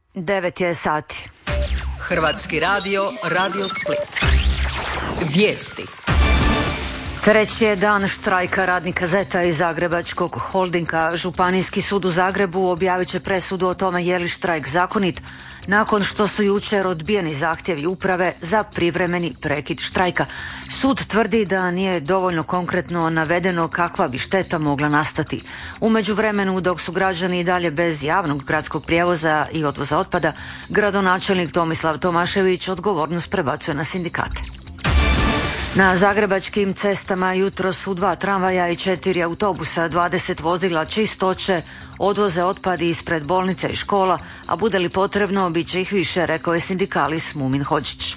9 je sati. Hrvatski radio, Radio Split. Vijesti. Treći je dan štrajka radnika ZET-a iz Zagrebačkog holdinga. Županijski sud u Zagrebu objavit će presudu o tome je li štrajk zakonit, nakon što su jučer odbijeni zahtjevi uprave za privremeni prekid štrajka. Sud tvrdi da nije dovoljno konkretno navedeno kakva bi šteta mogla nastati. U međuvremenu, dok su građani i dalje bez javnog gradskog prijevoza i odvoza otpada, gradonačelnik Tomislav Tomašević odgovornost prebacuje na sindikate. Na zagrebačkim cestama jutros su 2 tramvaja i 4 autobusa, 20 vozila čistoće odvoze otpad ispred bolnica i škola, a bude li potrebno, bit će ih više, rekao je sindikalist Mumin Hodžić.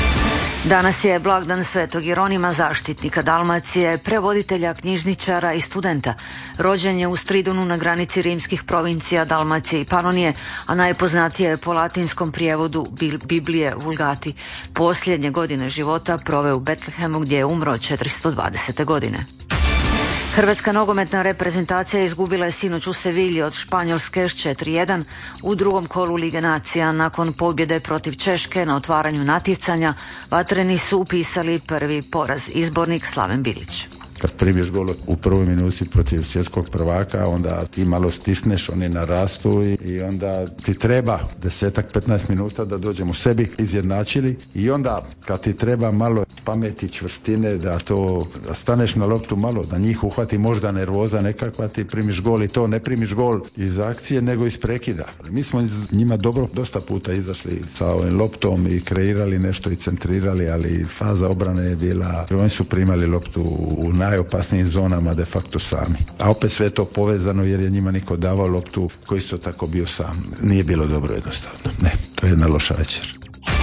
Danas je blagdan Svetog Jeronima, zaštitnika Dalmacije, prevoditelja, knjižničara i studenta. Rođen je u Stridunu na granici rimskih provincija Dalmacije i Panonije, a najpoznatije je po latinskom prijevodu Biblije Vulgati. Posljednje godine života proveo u Betlehemu gdje je umro 420. godine. Hrvatska nogometna reprezentacija izgubila je sinoć u Sevilji od Španjolske s 4:1 u drugom kolu Lige nacija. Nakon pobjede protiv Češke na otvaranju natjecanja, vatreni su upisali prvi poraz. Izbornik Slaven Bilić. Kad primiješ gol u prvoj minuti protiv svjetskog prvaka, onda ti malo stisneš, oni narastu i onda ti treba 10-15 minuta da dođemo u sebi, izjednačili, i onda kad ti treba malo pameti, čvrstine, da staneš na loptu malo, da njih uhvati možda nervoza nekakva, ti primiš gol, i to ne primiš gol iz akcije nego iz prekida. Mi smo njima dobro dosta puta izašli sa ovim loptom i kreirali nešto i centrirali, ali faza obrane je bila, oni su primali loptu u najopasnijim zonama de facto sami. A opet sve to povezano jer je njima niko davao loptu koji isto tako bio sam. Nije bilo dobro jednostavno. Ne, to je jedna loša večer.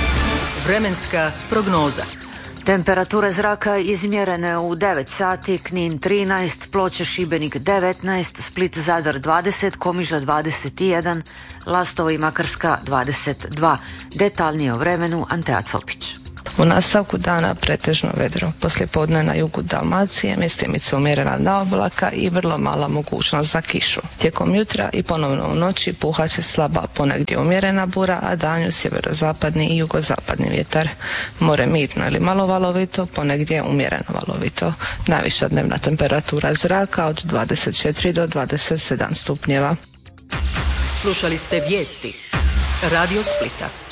Vremenska prognoza. Temperature zraka izmjerene u 9 sati, Knin 13, Ploče, Šibenik 19, Split, Zadar 20, Komiža 21, Lastovo i Makarska 22. Detaljnije o vremenu Antea Copić. U nastavku dana pretežno vedro. Poslijepodne na jugu Dalmacije mjestimice umjerena na oblaka i vrlo mala mogućnost za kišu. Tijekom jutra i ponovno u noći puhat će slaba, ponegdje umjerena bura, a danju sjeverozapadni i jugozapadni vjetar. More mirno ili malo valovito, ponegdje umjereno valovito. Najviša dnevna temperatura zraka od 24 do 27 stupnjeva. Slušali ste vijesti Radio Splita.